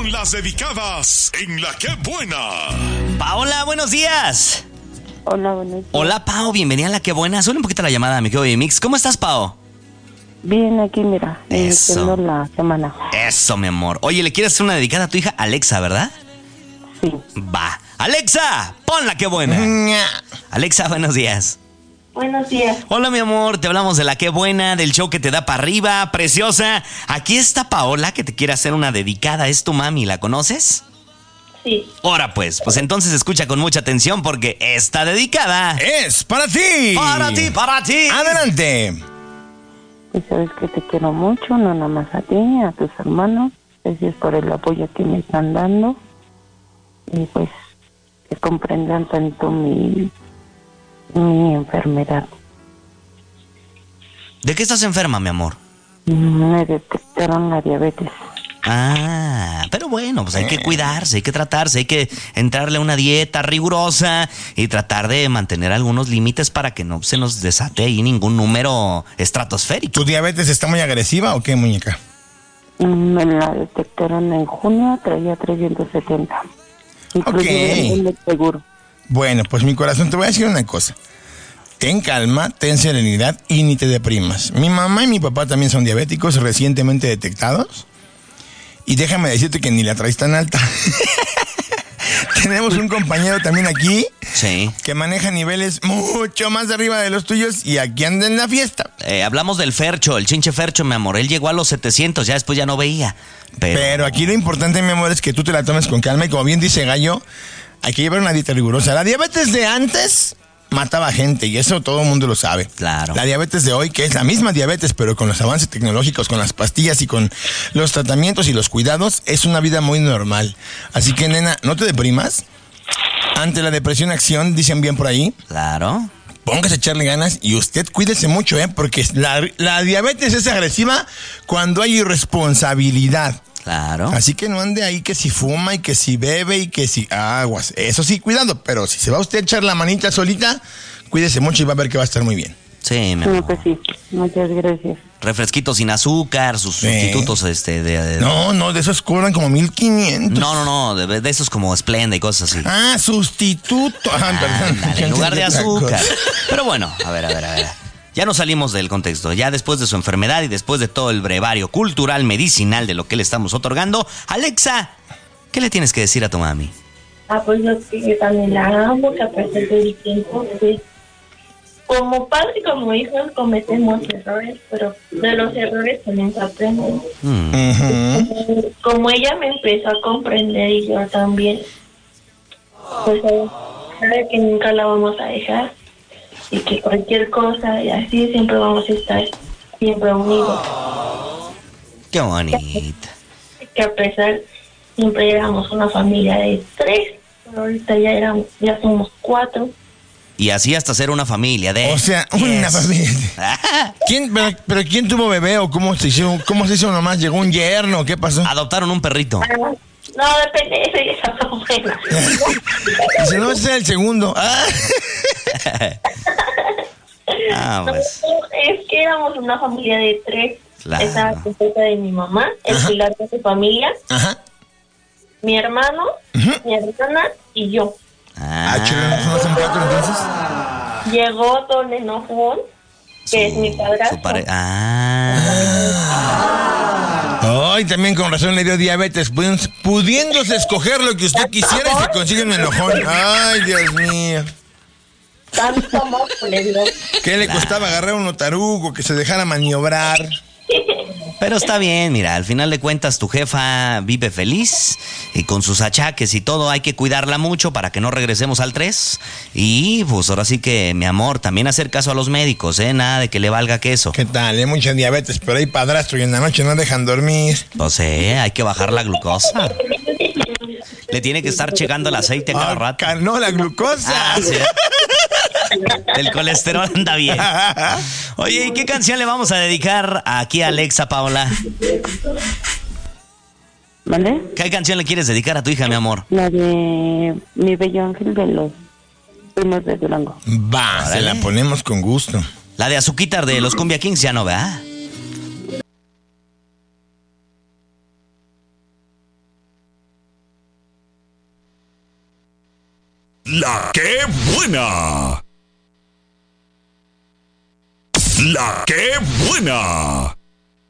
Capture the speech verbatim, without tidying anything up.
con las dedicadas en La Que Buena. Paola, buenos días. Hola, buenos días. Hola, Pao, bienvenida a La Que Buena. Suele un poquito la llamada, mi querido Mix. ¿Cómo estás, Pao? Bien, aquí mira, Eso. iniciando la semana. Eso, mi amor. Oye, le quieres hacer una dedicada a tu hija Alexa, ¿verdad? Sí. Va. Alexa, pon La Que Buena. Alexa, buenos días. Buenos días. Hola, mi amor, te hablamos de La Que Buena, del show que te da para arriba, preciosa. Aquí está Paola, que te quiere hacer una dedicada. Es tu mami, ¿la conoces? Sí. Ahora pues, pues entonces escucha con mucha atención porque esta dedicada Es para ti. para ti, para ti. Adelante. Y sabes que te quiero mucho, no nada más a ti, a tus hermanos. Gracias por el apoyo que me están dando. Y pues que comprendan tanto mi, mi enfermedad. ¿De qué estás enferma, mi amor? Me detectaron la diabetes. Ah, pero bueno, pues hay que cuidarse, hay que tratarse, hay que entrarle a una dieta rigurosa y tratar de mantener algunos límites para que no se nos desate ahí ningún número estratosférico. ¿Tu diabetes está muy agresiva o qué, muñeca? Me la detectaron en junio, traía trescientos setenta. Inclusive Ok. en el seguro. Bueno, pues mi corazón, te voy a decir una cosa. Ten calma, ten serenidad y ni te deprimas. Mi mamá y mi papá también son diabéticos recientemente detectados. Y déjame decirte que ni la traes tan alta. Tenemos un compañero también aquí Sí. que maneja niveles mucho más arriba de los tuyos y aquí anda en la fiesta. Eh, hablamos del Fercho, el chinche Fercho, mi amor. Él llegó a los setecientos, ya después ya no veía. Pero, Pero aquí lo importante, mi amor, es que tú te la tomes con calma y como bien dice Gallo, hay que llevar una dieta rigurosa. La diabetes de antes mataba gente y eso todo el mundo lo sabe. Claro. La diabetes de hoy, que es la misma diabetes, pero con los avances tecnológicos, con las pastillas y con los tratamientos y los cuidados, es una vida muy normal. Así que, nena, no te deprimas. Ante la depresión, acción, dicen bien por ahí. claro. Póngase a echarle ganas y usted cuídese mucho, ¿eh? Porque la, la diabetes es agresiva cuando hay irresponsabilidad. Claro. Así que no ande ahí que si fuma y que si bebe y que si aguas. Eso sí, cuidado, pero si se va usted a echar la manita solita, cuídese mucho y va a ver que va a estar muy bien. Sí, mi Sí, amor. pues sí. Muchas gracias. Refresquito sin azúcar, sus Sí. sustitutos este de, de- No, no, de esos cobran como mil quinientos. no, no, no, de, de esos como Splenda y cosas así. Ah, sustituto. Ah, perdón. Ándale, en lugar de Otra azúcar. cosa. Pero bueno, a ver, a ver, a ver. Ya nos salimos del contexto. Ya después de su enfermedad y después de todo el brevario cultural, medicinal de lo que le estamos otorgando, Alexa, ¿qué le tienes que decir a tu mami? Ah, pues yo, que yo también la amo, que a pesar del tiempo, pues, como padre y como hijos cometemos errores, pero de los errores también se aprenden. Hmm. Ujú. Como ella me empezó a comprender y yo también, pues sabe sabe que nunca la vamos a dejar y que cualquier cosa y así siempre vamos a estar siempre unidos. Qué bonita. Que a pesar siempre éramos una familia de tres, pero ahorita ya éramos, ya somos cuatro. Y así hasta ser una familia de... O sea, una Yes. familia. ¿Quién, pero, pero quién tuvo bebé o cómo se hizo, cómo se hizo nomás? ¿Llegó un yerno? ¿Qué pasó? Adoptaron un perrito. Ah, no, depende, eso ya está bueno. Dice, no, ese es el segundo. Ah. Ah, No, pues. es que éramos una familia de tres. Claro. Estaba la completa de mi mamá, el Ajá. pilar de su familia, Ajá. mi hermano, Ujú. mi hermana y yo. Ah, Ah, chulo, ¿no son cuatro entonces? Llegó Don Enojón, que es mi padrastro. su pare- Ah. Ay, también con razón le dio diabetes. Pudi- Pudiéndose escoger lo que usted quisiera y se consigue un enojón. Ay, Dios mío. Tanto amor le dio. ¿Qué le costaba agarrar un otarugo que se dejara maniobrar? Pero está bien, mira, al final de cuentas tu jefa vive feliz y con sus achaques y todo hay que cuidarla mucho para que no regresemos al tres. Y pues ahora sí que, mi amor, también hacer caso a los médicos, ¿eh? Nada de que le valga queso. ¿Qué tal? Hay mucha diabetes, pero hay padrastro y en la noche no dejan dormir. Pues eh, hay que bajar la glucosa. Le tiene que estar checando el aceite cada Ah, rato. ca- no, la glucosa. Ah, sí. El colesterol anda bien. Oye, ¿y qué canción le vamos a dedicar aquí a Alexa, Paola? ¿Vale? ¿Qué canción le quieres dedicar a tu hija, mi amor? La de Mi Bello Ángel de los Primos de Durango. Va, se Órale. la ponemos con gusto. La de Azuquitar de los Cumbia Kings ya no, ¿verdad? La que buena. La que buena.